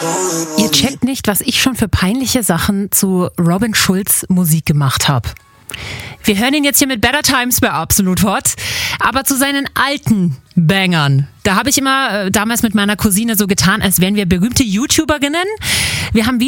Ihr checkt nicht, was ich schon für peinliche Sachen zu Robin Schulz Musik gemacht habe. Wir hören ihn jetzt hier mit Better Times bei Absolut Hot, aber zu seinen alten Bangern. Da habe ich immer damals mit meiner Cousine so getan, als wären wir berühmte YouTuberinnen. Wir haben